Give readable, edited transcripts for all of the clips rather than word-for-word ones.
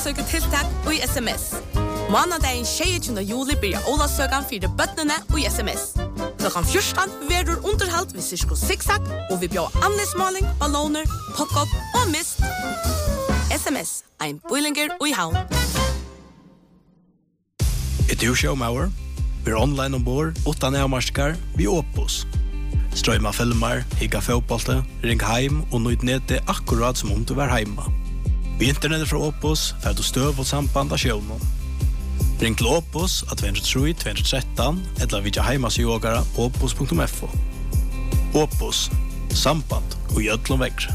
Ólavsøke tiltak og i SMS. Måndagen 26. juli blir Ólavsøkan for bøttene og i SMS. Klokkan 14 verður underhalt ved Sirkus Zigzag, og vi bjør anledningsmåling, balloner, popcorn og mist. SMS, ein boilinger og i havn. Du showmauer? Vi online ombord, utan avmarskar, vi Opus. Strøyma filmer, higga fotbollte, ring heim og nøyd nede akkurat som om du var heima. Vi internettet fra Opus, fer du støv og samband av sjøvnen. Ring til Opus av 203-213, eller vidja heimasjågara opus.fo. Opus, samband og gjødlom vekre.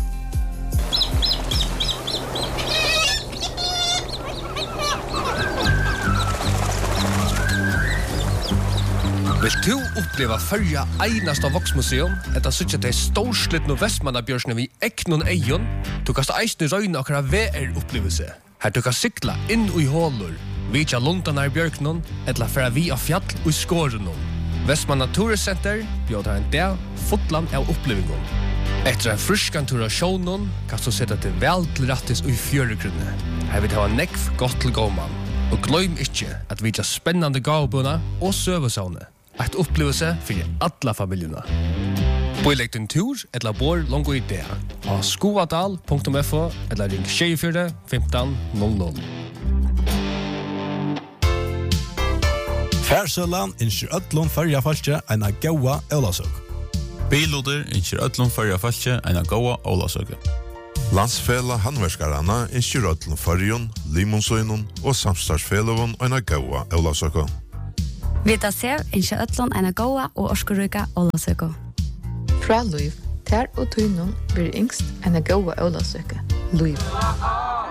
Vill du uppleva förja einasta Voxmuseum, etta suttja til storslitnu Vestmannabjørsne vi eknon eion, du kast eisne røyna okra VR-upplevelse. Her du kan sykla inn i hålur, vitja Lundanar bjørknon, etla færa vi av fjall og skårenon. Vestmanna Turistcenter bjóðar en dag fotland av upplevingon. Etter en fruskan tur av sjånon, kan du sette til vel til rattis i fjøregrunne. Her vil det ha nekv godt til gåman. Og gløym ikkje at vitja spennande gavbuna og søvesavne. Et opplevelse for alla familjerna. Boilegg din tur eller bor longo idé av skoadal.fo eller ring 24 15 00. Færsølan innskjer öllum fyrja falskje eina gaua Ólavsøk. Biloder innskjer öllum fyrja falskje eina gaua Ólavsøk. Landsfela handverkarana innskjer öllum fyrjun, limonsøynun og samstarfsfelovun eina gaua Ólavsøk. Vita ser innskjer öllum eina gaua og orskuruka Ólavsøk. Fra Luiv, ter og tøynun blir yngst eina gaua Ólavsøk. Luiv.